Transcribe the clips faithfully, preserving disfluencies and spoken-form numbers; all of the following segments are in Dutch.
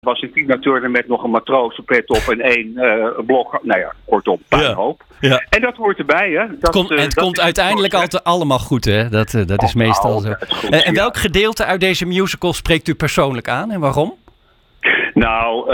was een Tina Turner met nog een matrozenpet op en één uh, blok. Nou ja, kortom, puinhoop. Ja. Ja. En dat hoort erbij, hè. Dat, het komt, uh, het dat komt uiteindelijk altijd allemaal goed, hè. Dat, uh, dat is oh, meestal nou, zo. Goed, en, en ja. welk gedeelte uit deze musical spreekt u persoonlijk aan en waarom? Nou, uh,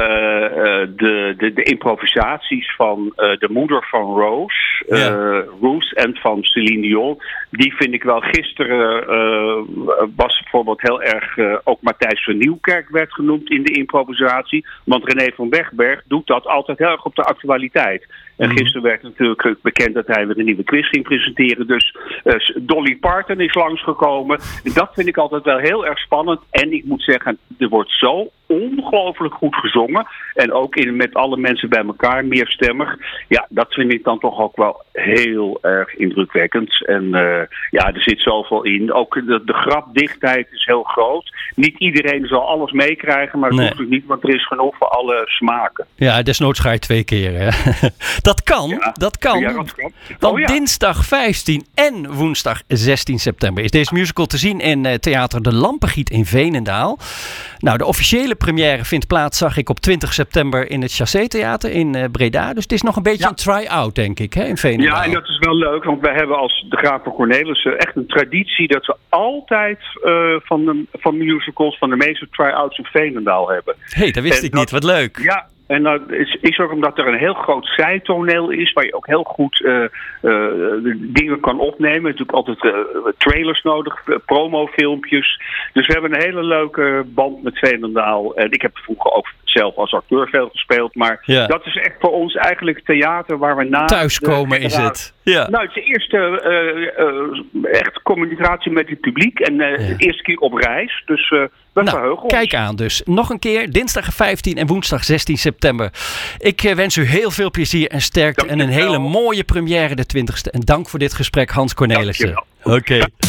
de, de, de improvisaties van uh, de moeder van Rose, uh, Ja. Ruth en van Celine Dion, die vind ik wel. Gisteren uh, was bijvoorbeeld heel erg, uh, ook Matthijs van Nieuwkerk werd genoemd in de improvisatie, want René van Wegberg doet dat altijd heel erg op de actualiteit. En gisteren werd natuurlijk bekend dat hij weer een nieuwe quiz ging presenteren. Dus uh, Dolly Parton is langsgekomen. Dat vind ik altijd wel heel erg spannend. En ik moet zeggen, er wordt zo ongelooflijk goed gezongen. En ook in, met alle mensen bij elkaar, meerstemmig. Ja, dat vind ik dan toch ook wel heel erg indrukwekkend. En uh, ja, er zit zoveel in. Ook de, de grapdichtheid is heel groot. Niet iedereen zal alles meekrijgen, maar dat Nee. hoeft ook niet, want er is genoeg voor alle smaken. Ja, desnoods ga je twee keer, hè. Dat kan, Ja. dat kan. Ja, dat kan. Want Oh, ja. dinsdag vijftien en woensdag zestien september is deze musical te zien in uh, Theater De Lampengiet in Veenendaal. Nou, de officiële première vindt plaats, zag ik, op twintig september in het Chassé Theater in uh, Breda. Dus het is nog een beetje Ja. een try-out, denk ik, hè, in Veenendaal. Ja, en dat is wel leuk, want wij hebben als de Graaf van Cornelissen echt een traditie dat we altijd uh, van, de, van musicals, van de meeste try-outs in Veenendaal hebben. Hé, hey, dat wist En ik dat- niet. Wat leuk. Ja, en dat is, is ook omdat er een heel groot zijtoneel is, waar je ook heel goed uh, uh, dingen kan opnemen. Natuurlijk altijd uh, trailers nodig, uh, promofilmpjes. Dus we hebben een hele leuke band met Veenendaal. En ik heb vroeger ook zelf als acteur veel gespeeld, maar Ja. dat is echt voor ons eigenlijk theater waar we na Thuiskomen de is het. Ja. Nou, het is de eerste uh, uh, echt communicatie met het publiek en uh, Ja. de eerste keer op reis. Dus uh, we Nou, verheugen ons. kijk aan dus. Nog een keer, dinsdag vijftien en woensdag zestien september. Ik uh, wens u heel veel plezier en sterkte en een Dankjewel. hele mooie première de twintigste. En dank voor dit gesprek, Hans Cornelissen. Dankjewel. Oké.